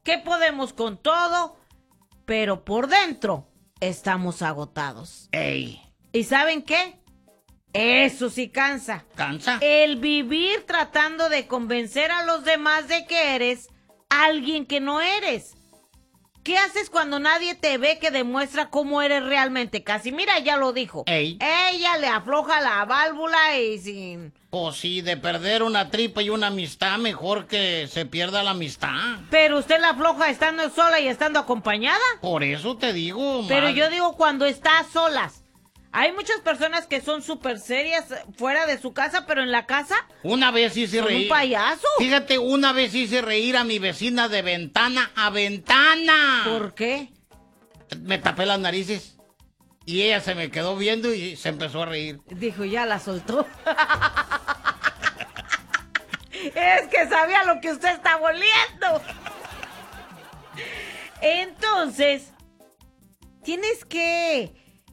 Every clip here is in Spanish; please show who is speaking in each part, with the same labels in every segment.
Speaker 1: que podemos con todo, pero por dentro estamos agotados.
Speaker 2: ¡Ey!
Speaker 1: ¿Y saben qué? Eso sí cansa.
Speaker 2: ¿Cansa?
Speaker 1: El vivir tratando de convencer a los demás de que eres alguien que no eres. ¿Qué haces cuando nadie te ve que demuestra cómo eres realmente? Casimira ya lo dijo.
Speaker 2: Ey.
Speaker 1: Ella le afloja la válvula y sin...
Speaker 2: Pues sí, de perder una tripa y una amistad, mejor que se pierda la amistad.
Speaker 1: Pero usted la afloja estando sola y estando acompañada.
Speaker 2: Por eso te digo,
Speaker 1: Pero
Speaker 2: madre.
Speaker 1: yo digo cuando está a solas. Hay muchas personas que son súper serias fuera de su casa, pero en la casa
Speaker 2: Una vez hice
Speaker 1: son
Speaker 2: reír.
Speaker 1: un payaso.
Speaker 2: Fíjate, una vez hice reír a mi vecina de ventana a ventana.
Speaker 1: ¿Por qué?
Speaker 2: Me tapé las narices y ella se me quedó viendo y se empezó a reír.
Speaker 1: Dijo, ya la soltó. Es que sabía lo que usted está oliendo. Entonces, tienes que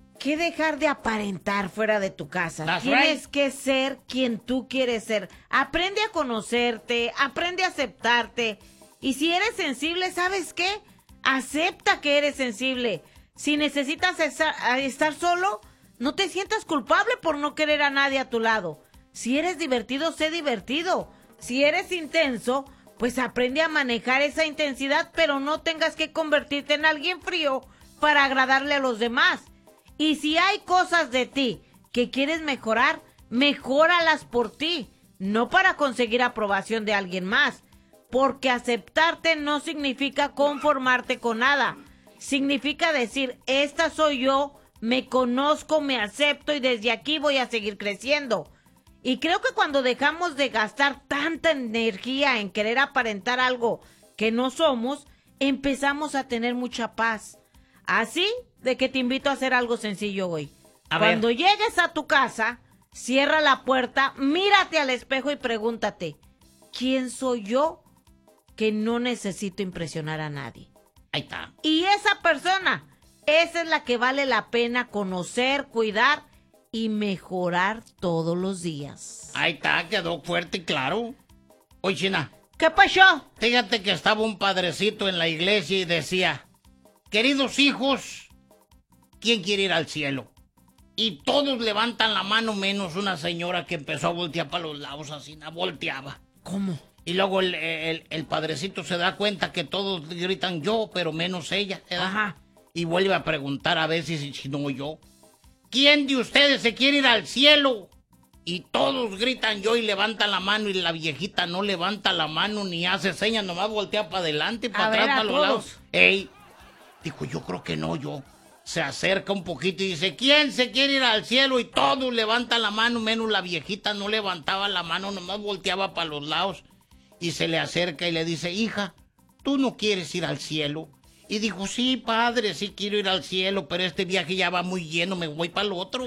Speaker 1: dejar de aparentar fuera de tu casa.
Speaker 2: That's
Speaker 1: Tienes
Speaker 2: right.
Speaker 1: que ser quien tú quieres ser. Aprende a conocerte, aprende a aceptarte. Y si eres sensible, ¿sabes qué? Acepta que eres sensible. Si necesitas estar solo, no te sientas culpable por no querer a nadie a tu lado. Si eres divertido, sé divertido. Si eres intenso, pues aprende a manejar esa intensidad, pero no tengas que convertirte en alguien frío para agradarle a los demás. Y si hay cosas de ti que quieres mejorar, mejóralas por ti, no para conseguir aprobación de alguien más. Porque aceptarte no significa conformarte con nada. Significa decir, esta soy yo, me conozco, me acepto y desde aquí voy a seguir creciendo. Y creo que cuando dejamos de gastar tanta energía en querer aparentar algo que no somos, empezamos a tener mucha paz. Así de que te invito a hacer algo sencillo hoy. Cuando llegues a tu casa, cierra la puerta, mírate al espejo y pregúntate, ¿quién soy yo que no necesito impresionar a nadie?
Speaker 2: Ahí está.
Speaker 1: Y esa persona, esa es la que vale la pena conocer, cuidar y mejorar todos los días.
Speaker 2: Ahí está, quedó fuerte y claro. Oye, China,
Speaker 1: ¿Qué pasó?
Speaker 2: fíjate que estaba un padrecito en la iglesia y decía, queridos hijos, ¿quién quiere ir al cielo? Y todos levantan la mano menos una señora que empezó a voltear para los lados así, volteaba.
Speaker 1: ¿Cómo?
Speaker 2: Y luego el padrecito se da cuenta que todos gritan yo, pero menos ella. ¿verdad?
Speaker 1: Ajá.
Speaker 2: Y vuelve a preguntar a ver si no yo. ¿Quién de ustedes se quiere ir al cielo? Y todos gritan yo y levantan la mano y la viejita no levanta la mano ni hace señas, nomás voltea para adelante y para atrás, para los lados. Ey, dijo, yo creo que no yo. Se acerca un poquito y dice, ¿quién se quiere ir al cielo? Y todos levantan la mano, menos la viejita no levantaba la mano, nomás volteaba para los lados. Y se le acerca y le dice, hija, ¿tú no quieres ir al cielo? Y dijo, sí, padre, sí quiero ir al cielo, pero este viaje ya va muy lleno, me voy para el otro.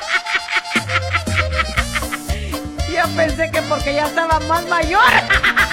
Speaker 1: Yo pensé que porque ya estaba más mayor.